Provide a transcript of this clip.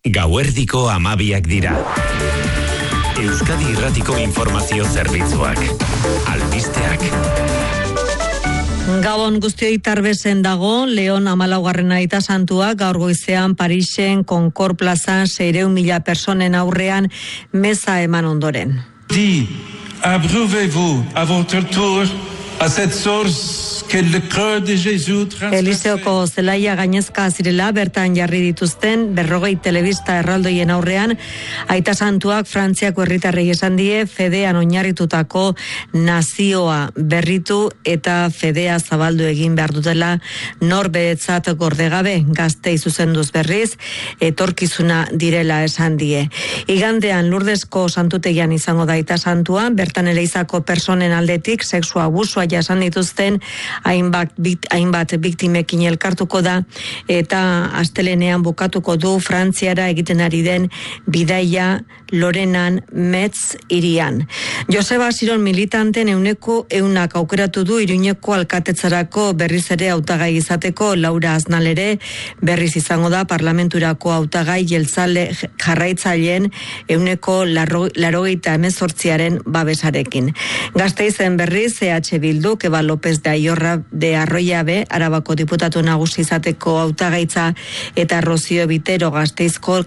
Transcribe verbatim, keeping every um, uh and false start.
Gauerdiko amabiak dira. Euskadi Irratiko Informazio Zerbitzuak. Albisteak. Gabon guztioi Tarbesen dago, Leon hamalaugarren aita santua gaur goizean Parisen Concord plazan seiehun mila personen aurrean meza eman ondoren. Dis, abreuvez-vous à votre tour à cette source que le cœur de Jésus transfère. Eliseoko zelaia gainezka zirela bertan jarri dituzten berrogei telebista erraldoien aurrean aita santuak Frantziako herritarrei esan die fedean oinarritutako nazioa berritu eta fedea zabaldu egin behar dutela norberetzat gordegabe gaztei zuzenduz berriz etorkizuna direla esan die. Igandean Lurdesko santutegian izango da aita santua, bertan Eleizako personen aldetik sexu abusua jasan dituzten hainbat, bit, hainbat biktimekin elkartuko da eta astelenean bukatuko du Frantziara egiten ari den bidaia Lorenan Metz irian. Joseba Siron militanten euneko eunak aukeratu du Iruñeko alkatetzarako berriz ere hautagai izateko. Laura Aznalere berriz izango da parlamenturako hautagai jeltzale jarraitzaileen euneko laurogeita hemezortziaren babesarekin. Gasteizen berriz E H Bildu Eba López de Aiorra de Arroyabe Arabako diputatu nagusi izateko hautagaitza eta Rocío Vitero Gasteizko